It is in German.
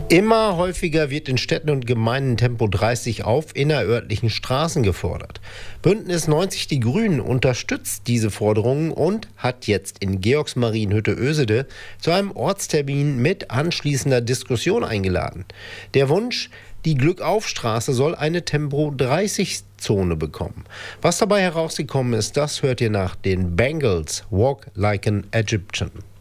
Immer häufiger wird in Städten und Gemeinden Tempo 30 auf innerörtlichen Straßen gefordert. Bündnis 90 Die Grünen unterstützt diese Forderungen und hat jetzt in Georgsmarienhütte-Ösede zu einem Ortstermin mit anschließender Diskussion eingeladen. Der Wunsch: die Glückaufstraße soll eine Tempo-30-Zone bekommen. Was dabei herausgekommen ist, das hört ihr nach den Bangles, Walk Like an Egyptian.